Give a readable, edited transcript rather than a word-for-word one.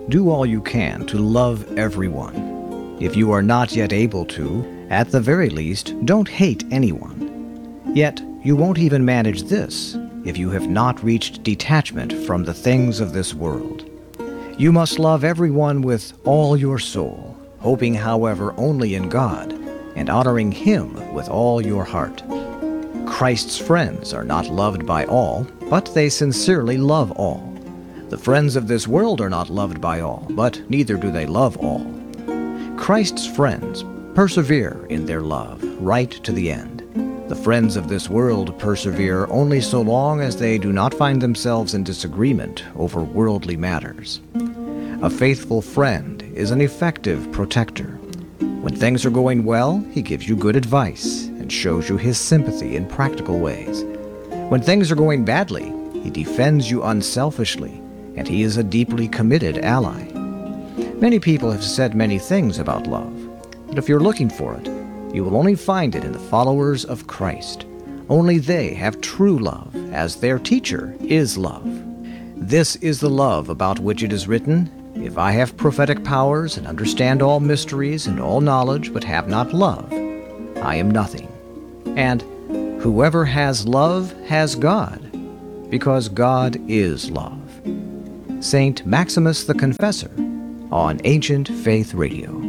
do all you can to love everyone. If you are not yet able to, at the very least, don't hate anyone. Yet, you won't even manage this if you have not reached detachment from the things of this world. You must love everyone with all your soul, hoping, however, only in God, and honoring Him with all your heart. Christ's friends are not loved by all, but they sincerely love all. The friends of this world are not loved by all, but neither do they love all. Christ's friends persevere in their love right to the end. The friends of this world persevere only so long as they do not find themselves in disagreement over worldly matters. A faithful friend is an effective protector. When things are going well, he gives you good advice and shows you his sympathy in practical ways. When things are going badly, he defends you unselfishly, and he is a deeply committed ally. Many people have said many things about love, but if you're looking for it, you will only find it in the followers of Christ. Only they have true love, as their teacher is love. This is the love about which it is written, "If I have prophetic powers and understand all mysteries and all knowledge, but have not love, I am nothing." And whoever has love has God, because God is love. Saint Maximus the Confessor on Ancient Faith Radio.